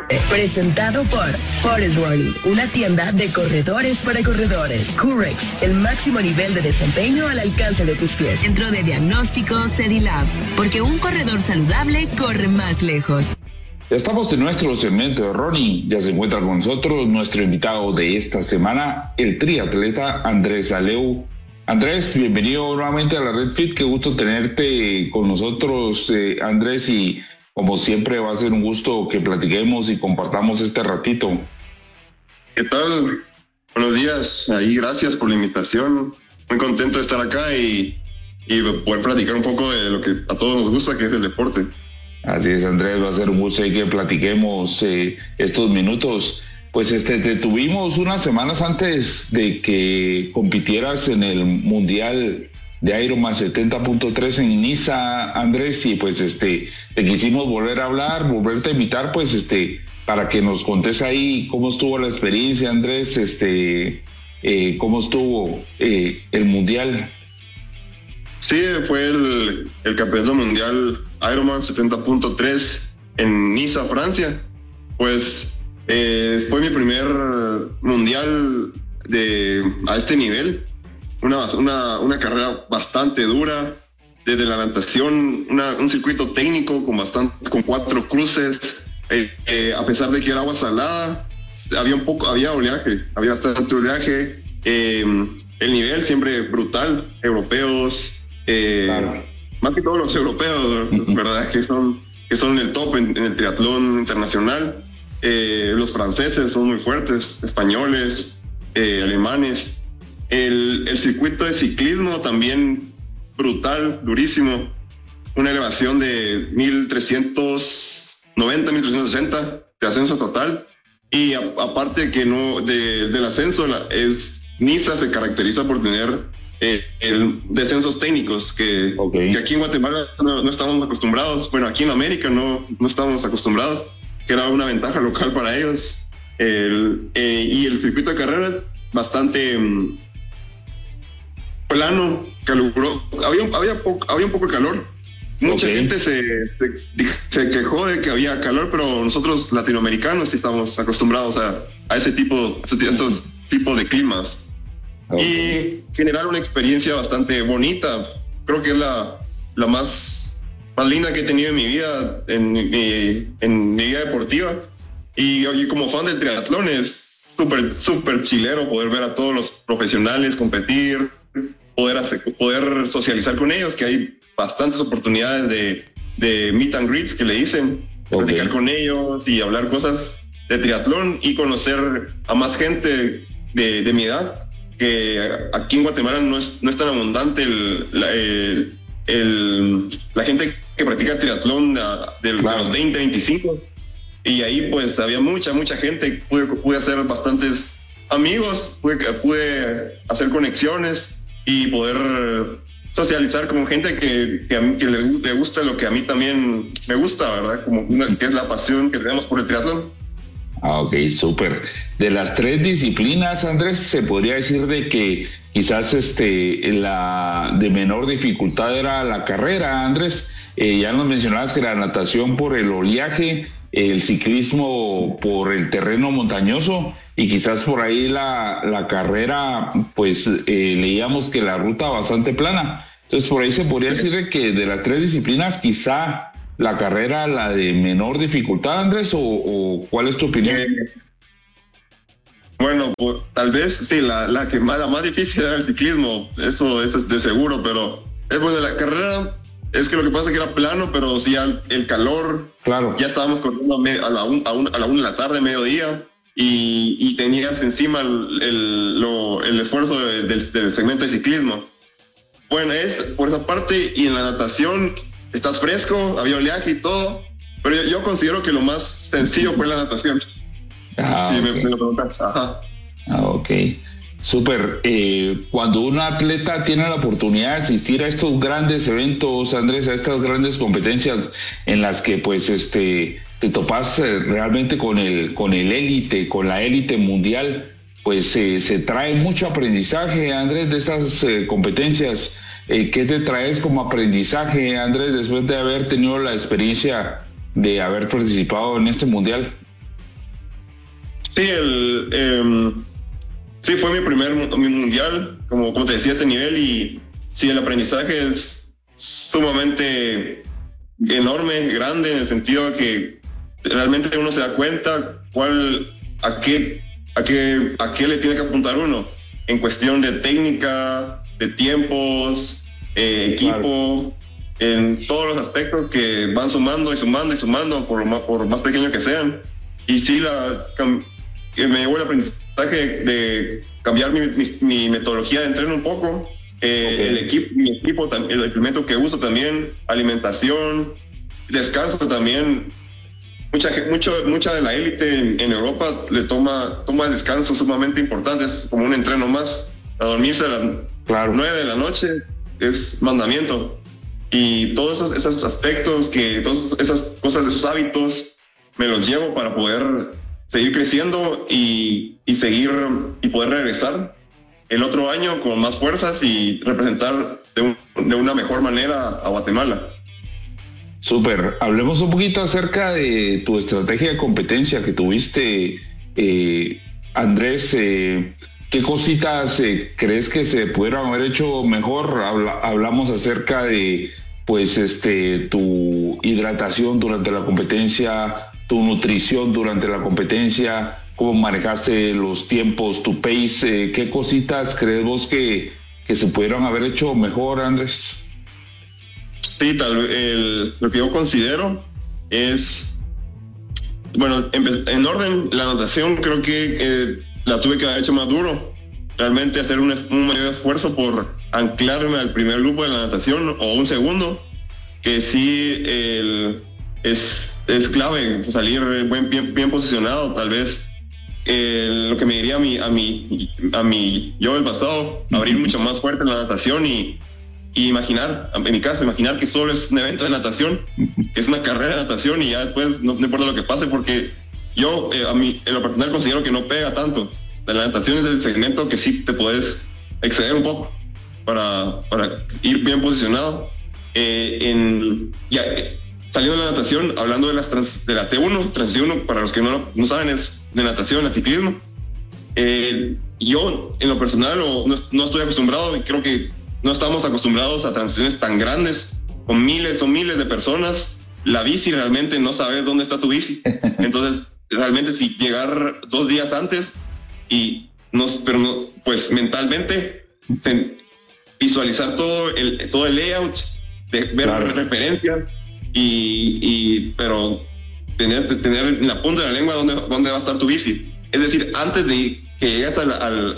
Presentado por Forest Running, una tienda de corredores para corredores. Curex, el máximo nivel de desempeño al alcance de tus pies. Centro de Diagnóstico Sedilab, porque un corredor saludable corre más lejos. Ya estamos en nuestro segmento de running. Ya se encuentra con nosotros nuestro invitado de esta semana, el triatleta Andrés Aleu. Andrés, bienvenido nuevamente a la Red Fit. Qué gusto tenerte con nosotros, Andrés, y como siempre va a ser un gusto que platiquemos y compartamos este ratito. ¿Qué tal? Buenos días. Ahí, gracias por la invitación. Muy contento de estar acá y poder platicar un poco de lo que a todos nos gusta, que es el deporte. Así es, Andrés, va a ser un gusto que platiquemos estos minutos. Pues te tuvimos unas semanas antes de que compitieras en el Mundial de Ironman 70.3 en Niza, Andrés, y pues te quisimos volver a hablar, volverte a invitar, pues para que nos contes ahí cómo estuvo la experiencia, Andrés, cómo estuvo el Mundial. Sí, fue el campeonato mundial Ironman 70.3 en Niza, Francia. Pues fue mi primer mundial a este nivel. Una carrera bastante dura, desde la natación, un circuito técnico con 4 cruces. A pesar de que era agua salada, había oleaje, había bastante oleaje. El nivel siempre brutal, europeos. Claro. Más que todos los europeos, es verdad que son el top en el triatlón internacional. Los franceses son muy fuertes, españoles, alemanes. El circuito de ciclismo también brutal, durísimo. Una elevación de 1390, 1360 de ascenso total. Y aparte que del ascenso, Niza se caracteriza por tener descensos técnicos que aquí en Guatemala no estamos acostumbrados. Bueno, aquí en América no estamos acostumbrados, que era una ventaja local para ellos. Y el circuito de carreras bastante plano, caluroso. Había un poco de calor. Mucha gente se quejó de que había calor, pero nosotros latinoamericanos sí estamos acostumbrados a ese tipo de climas. Y generar una experiencia bastante bonita. Creo que es la más linda que he tenido en mi vida, en mi vida deportiva. Y como fan del triatlón es súper chilero poder ver a todos los profesionales competir, poder socializar con ellos, que hay bastantes oportunidades de meet and greets que le dicen, platicar con ellos y hablar cosas de triatlón y conocer a más gente de mi edad, que aquí en Guatemala no es tan abundante la gente que practica triatlón de los 20, 25, y ahí pues había mucha gente. Pude hacer bastantes amigos, pude hacer conexiones y poder socializar con gente que le gusta lo que a mí también me gusta, ¿verdad? Que es la pasión que tenemos por el triatlón. Ok, súper. De las 3 disciplinas, Andrés, se podría decir de que quizás la de menor dificultad era la carrera, Andrés. Ya nos mencionabas que la natación por el oleaje, el ciclismo por el terreno montañoso y quizás por ahí la carrera, pues leíamos que la ruta bastante plana. Entonces por ahí se podría decir de que de las 3 disciplinas quizá la carrera, la de menor dificultad, Andrés, o ¿cuál es tu opinión? Bueno, pues, tal vez sí, la más difícil era el ciclismo, eso es de seguro, pero pues de la carrera es que lo que pasa es que era plano, pero sí el calor, claro. Ya estábamos corriendo a la 1 de la tarde, mediodía, y tenías encima el esfuerzo del segmento de ciclismo. Bueno, es por esa parte, y en la natación estás fresco, había oleaje y todo, pero yo considero que lo más sencillo fue la natación. Sí, me lo preguntas. Ajá. Ok. Súper. Cuando un atleta tiene la oportunidad de asistir a estos grandes eventos, Andrés, a estas grandes competencias en las que pues te topas realmente con el élite, con la élite mundial, pues se trae mucho aprendizaje, Andrés, de esas competencias. ¿Qué te traes como aprendizaje, Andrés, después de haber tenido la experiencia de haber participado en este mundial? Sí, sí, fue mi primer mundial, como te decía, este nivel, y sí, el aprendizaje es sumamente enorme, grande, en el sentido de que realmente uno se da cuenta a qué le tiene que apuntar uno en cuestión de técnica, de tiempos, equipo, en todos los aspectos que van sumando y sumando y sumando, por más pequeños que sean. Y sí, me llevó el aprendizaje de cambiar mi metodología de entreno un poco. Mi equipo, el implemento que uso también, alimentación, descanso también. Mucha de la élite en Europa le toma descanso sumamente importantes, como un entreno más. A dormirse a las 9 de la noche es mandamiento. Y todos esos aspectos, todas esas cosas, esos hábitos, me los llevo para poder seguir creciendo y poder regresar el otro año con más fuerzas y representar de una mejor manera a Guatemala. Súper. Hablemos un poquito acerca de tu estrategia de competencia que tuviste, Andrés. ¿Qué cositas crees que se pudieran haber hecho mejor? Hablamos acerca de, pues, tu hidratación durante la competencia, tu nutrición durante la competencia, cómo manejaste los tiempos, tu pace. ¿Qué cositas crees vos que se pudieran haber hecho mejor, Andrés? Sí, lo que yo considero es, bueno, en orden, la natación creo que la tuve que haber hecho más duro. Realmente hacer un mayor esfuerzo por anclarme al primer grupo de la natación o un segundo, que sí es clave salir bien posicionado. Tal vez lo que me diría a mi yo del pasado, abrir mucho más fuerte en la natación y imaginar, en mi caso, imaginar que solo es un evento de natación, que es una carrera de natación y ya después no importa lo que pase, porque yo en lo personal considero que no pega tanto. La natación es el segmento que sí te puedes exceder un poco para ir bien posicionado. Saliendo de la natación, hablando de la T1, T1, para los que no saben, es de natación a ciclismo. Yo, en lo personal, no estoy acostumbrado, y creo que no estamos acostumbrados a transiciones tan grandes, con miles de personas. La bici, realmente no sabes dónde está tu bici. Entonces, realmente si llegar 2 días antes pues mentalmente visualizar todo el layout, de ver referencias pero tener en la punta de la lengua dónde va a estar tu bici. Es decir, antes de que llegues al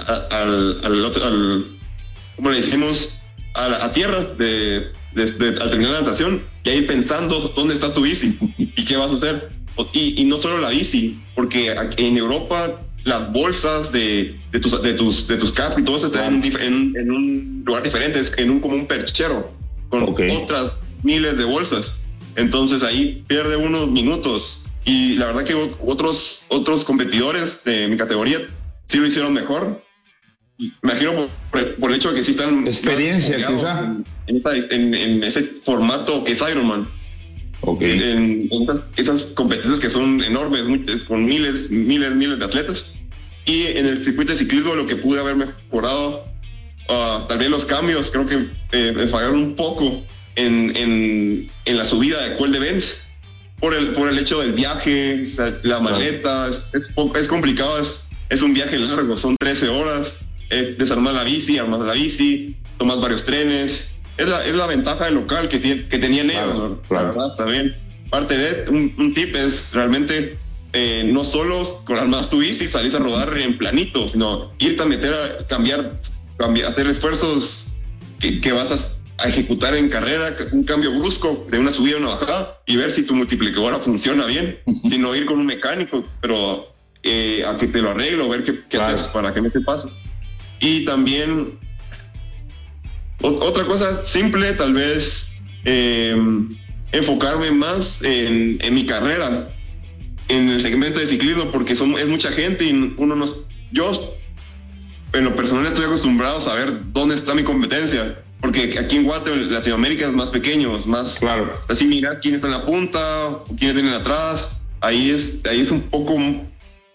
¿cómo le decimos? A tierra al terminar la natación, y ir pensando dónde está tu bici y qué vas a hacer. Y no solo la bici, porque en Europa las bolsas de tus cascos y todo eso están en un lugar diferente, es como un perchero con otras miles de bolsas. Entonces ahí pierde unos minutos, y la verdad que otros competidores de mi categoría sí lo hicieron mejor. Me imagino por el hecho de que sí están experiencia quizá en ese formato que es Ironman. En esas competencias que son enormes, con miles de atletas. Y en el circuito de ciclismo lo que pude haber mejorado, tal vez los cambios, creo que me fallaron un poco en la subida de Col de Benz por el hecho del viaje. O sea, la maleta es complicado, es un viaje largo, son 13 horas. Desarmar la bici, armar la bici, tomas varios trenes. Es la ventaja del local que tenían ellos. Claro. También parte de un tip es realmente no solo con armar tu bici salís a rodar en planito, sino irte a meter a cambiar, hacer esfuerzos que vas a ejecutar en carrera, un cambio brusco de una subida a una bajada, y ver si tu multiplicadora funciona bien, sino ir con un mecánico, pero a que te lo arregle, o ver qué haces para que no te pase. Y también otra cosa simple, tal vez enfocarme más en mi carrera, en el segmento de ciclismo, porque es mucha gente y yo en lo personal estoy acostumbrado a saber dónde está mi competencia, porque aquí en Guatemala, Latinoamérica, es más pequeño, es más así, mira quién está en la punta, quiénes vienen atrás. Ahí es un poco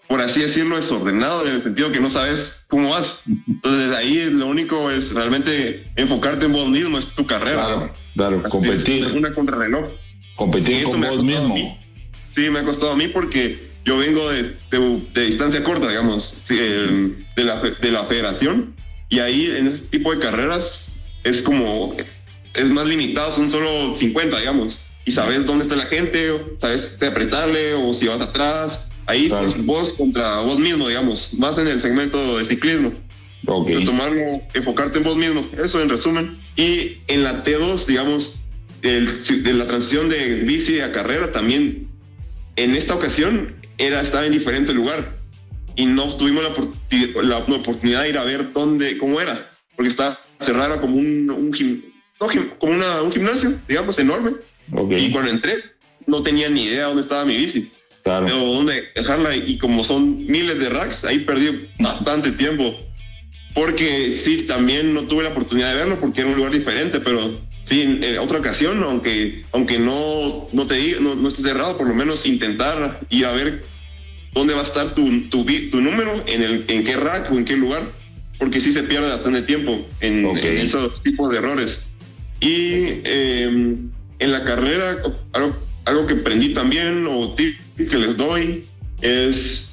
por así decirlo, desordenado, en el sentido que no sabes cómo vas. Entonces ahí lo único es realmente enfocarte en vos mismo, es tu carrera. Claro, competir. Es una contrarreloj. Competir con vos mismo. Sí, me ha costado a mí porque yo vengo de distancia corta, digamos, de la federación, y ahí en ese tipo de carreras es más limitado, son solo 50, digamos, y sabes dónde está la gente, sabes apretarle o si vas atrás. Ahí sos vos contra vos mismo, digamos, más en el segmento de ciclismo. Okay. Enfocarte en vos mismo, eso en resumen. Y en la T2, digamos, de la transición de bici a carrera también, en esta ocasión estaba en diferente lugar y no tuvimos la oportunidad de ir a ver cómo era, porque estaba cerrada como un gimnasio, digamos, enorme. Okay. Y cuando entré no tenía ni idea dónde estaba mi bici. Claro. O dónde dejarla, y como son miles de racks, ahí perdí bastante tiempo, porque sí, también no tuve la oportunidad de verlo porque era un lugar diferente, pero sí, en otra ocasión, aunque no esté cerrado, por lo menos intentar ir a ver dónde va a estar tu número, en qué rack o en qué lugar, porque sí se pierde bastante tiempo en esos tipos de errores. Y en la carrera, algo que aprendí también, o tip que les doy, es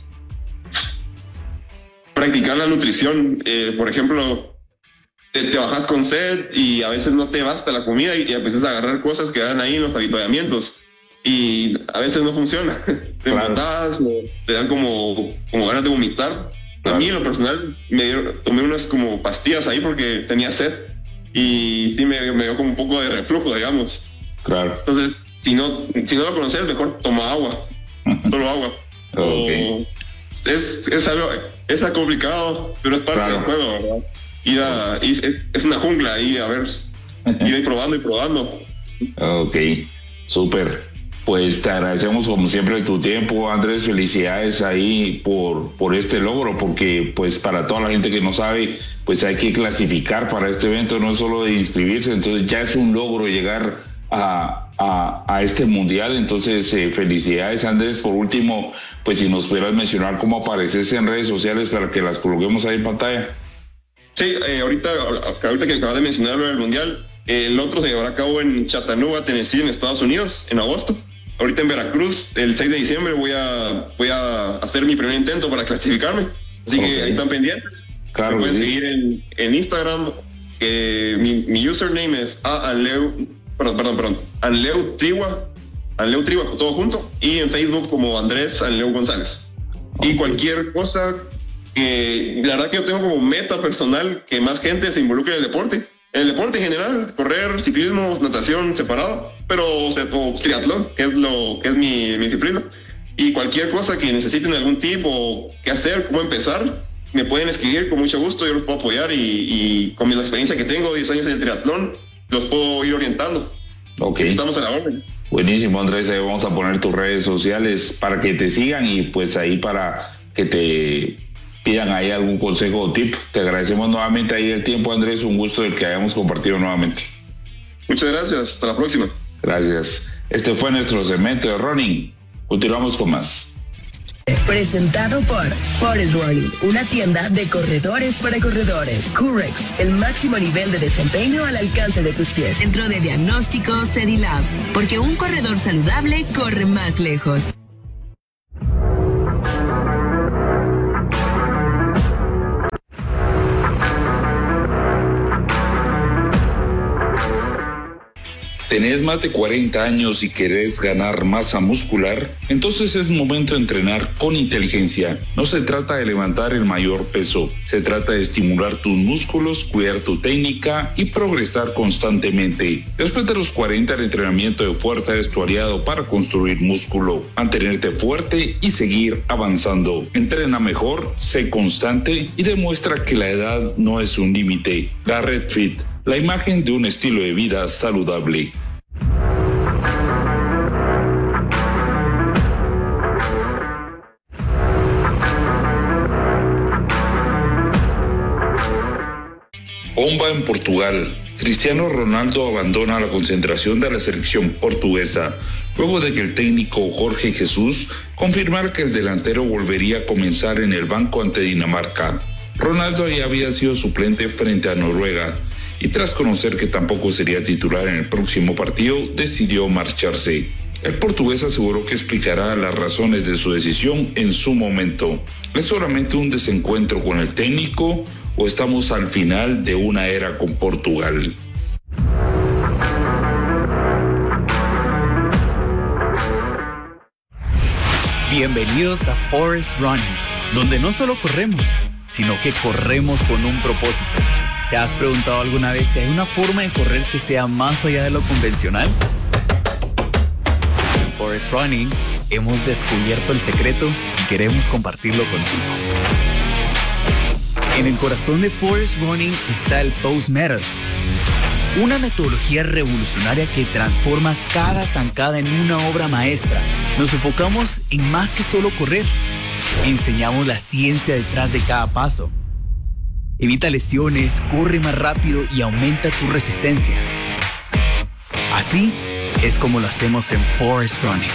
practicar la nutrición. Por ejemplo, te bajas con sed y a veces no te basta la comida y empiezas a agarrar cosas que dan ahí en los avituallamientos y a veces no funciona. Te matas, o te dan como ganas de vomitar. A mí en lo personal tomé unas como pastillas ahí porque tenía sed y sí me dio como un poco de reflujo, digamos. Claro. Entonces, si no lo conoces, mejor toma agua. Solo agua. Okay. Es algo complicado, pero es parte del juego, ¿verdad? Es una jungla ahí, a ver, ir probando y probando. Ok, súper. Pues te agradecemos como siempre tu tiempo, Andrés. Felicidades ahí por este logro, porque pues para toda la gente que no sabe, pues hay que clasificar para este evento, no es solo de inscribirse, entonces ya es un logro llegar a este mundial. Entonces felicidades, Andrés. Por último, pues si nos pudieras mencionar cómo apareces en redes sociales para que las coloquemos ahí en pantalla. Sí, ahorita que acabas de mencionarlo del mundial, el otro se llevará a cabo en Chattanooga, Tennessee, en Estados Unidos, en agosto. Ahorita en Veracruz, el 6 de diciembre voy a hacer mi primer intento para clasificarme, así que ahí están pendientes. Claro. Me pueden seguir en Instagram, mi username es Anleu Trigua, todo junto, y en Facebook como Andrés Anleu González. Y cualquier cosa que, la verdad que yo tengo como meta personal que más gente se involucre en el deporte en general, correr, ciclismo, natación separado, pero o triatlón, que es mi disciplina. Y cualquier cosa que necesiten algún tip o qué hacer, cómo empezar, me pueden escribir con mucho gusto, yo los puedo apoyar y con la experiencia que tengo, 10 años en el triatlón, los puedo ir orientando. Okay. Estamos a la orden. Buenísimo, Andrés. Ahí vamos a poner tus redes sociales para que te sigan y pues ahí para que te pidan ahí algún consejo o tip. Te agradecemos nuevamente ahí el tiempo, Andrés. Un gusto el que hayamos compartido nuevamente. Muchas gracias. Hasta la próxima. Gracias. Este fue nuestro segmento de running. Continuamos con más. Presentado por Forest Running, una tienda de corredores para corredores. Curex, el máximo nivel de desempeño al alcance de tus pies. Centro de Diagnóstico Sedilab, porque un corredor saludable corre más lejos. ¿Tenés más de 40 años y querés ganar masa muscular? Entonces es momento de entrenar con inteligencia. No se trata de levantar el mayor peso, se trata de estimular tus músculos, cuidar tu técnica y progresar constantemente. Después de los 40, el entrenamiento de fuerza es tu aliado para construir músculo, mantenerte fuerte y seguir avanzando. Entrena mejor, sé constante y demuestra que la edad no es un límite. La Red Fit, la imagen de un estilo de vida saludable. Omba en Portugal. Cristiano Ronaldo abandona la concentración de la selección portuguesa, luego de que el técnico Jorge Jesús confirmara que el delantero volvería a comenzar en el banco ante Dinamarca. Ronaldo ya había sido suplente frente a Noruega, y tras conocer que tampoco sería titular en el próximo partido, decidió marcharse. El portugués aseguró que explicará las razones de su decisión en su momento. ¿Es solamente un desencuentro con el técnico o estamos al final de una era con Portugal? Bienvenidos a Forest Running, donde no solo corremos, sino que corremos con un propósito. ¿Te has preguntado alguna vez si hay una forma de correr que sea más allá de lo convencional? En Forest Running hemos descubierto el secreto y queremos compartirlo contigo. En el corazón de Forest Running está el Pose Method, una metodología revolucionaria que transforma cada zancada en una obra maestra. Nos enfocamos en más que solo correr. Enseñamos la ciencia detrás de cada paso. Evita lesiones, corre más rápido y aumenta tu resistencia. Así es como lo hacemos en Forest Running.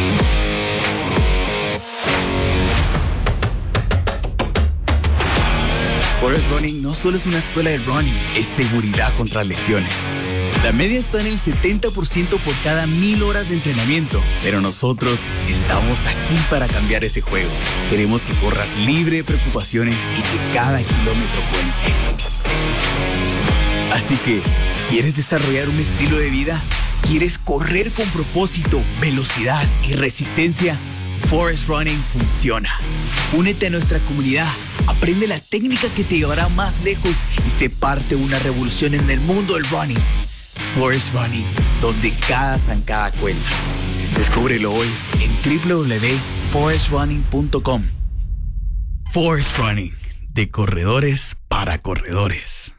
Forest Running no solo es una escuela de running, es seguridad contra lesiones. La media está en el 70% por cada 1000 horas de entrenamiento, pero nosotros estamos aquí para cambiar ese juego. Queremos que corras libre de preocupaciones y que cada kilómetro cuente. Así que, ¿quieres desarrollar un estilo de vida? ¿Quieres correr con propósito, velocidad y resistencia? Forest Running funciona. Únete a nuestra comunidad, aprende la técnica que te llevará más lejos y sé parte de una revolución en el mundo del running. Forest Running, donde cada zancada cuenta. Descúbrelo hoy en www.forestrunning.com. Forest Running, de corredores para corredores.